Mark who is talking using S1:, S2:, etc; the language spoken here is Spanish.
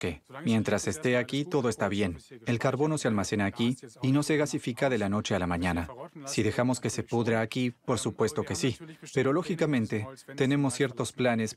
S1: bosque. Mientras esté aquí, todo está bien. El carbono se almacena aquí y no se gasifica de la noche a la mañana. Si dejamos que se pudra aquí, por supuesto que sí. Pero lógicamente, tenemos ciertos planes